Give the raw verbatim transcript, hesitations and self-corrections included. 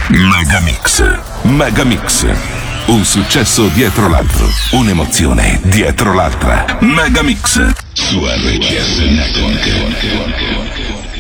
Megamix. Megamix. Un successo dietro l'altro. Un'emozione dietro l'altra. Megamix. Su R C S Network.